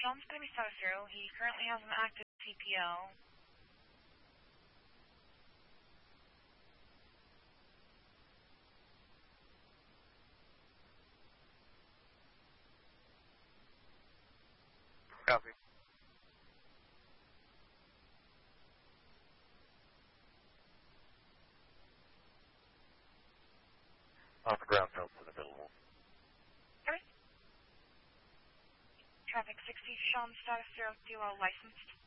Sean's going to be status 0. He currently has an active CPL. Copy. On the ground notes in the middle. Okay. Traffic 60, Sean, status 0, duo licensed.